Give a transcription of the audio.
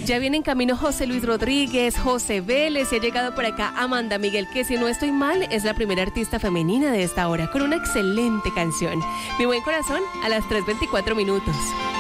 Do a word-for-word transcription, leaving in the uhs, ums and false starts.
Ya viene en camino José Luis Rodríguez, José Vélez y ha llegado por acá Amanda Miguel, que si no estoy mal es la primera artista femenina de esta hora, con una excelente canción. Mi buen corazón a las tres veinticuatro minutos.